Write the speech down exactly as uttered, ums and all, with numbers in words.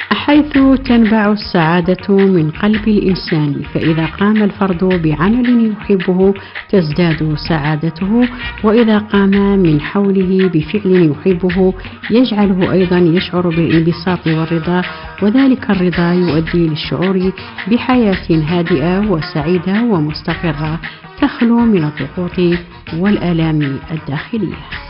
حيث تنبع السعادة من قلب الإنسان، فإذا قام الفرد بعمل يحبه تزداد سعادته، وإذا قام من حوله بفعل يحبه يجعله أيضا يشعر بالانبساط والرضا، وذلك الرضا يؤدي للشعور بحياة هادئة وسعيدة ومستقرة تخلو من الضغوط والآلام الداخلية.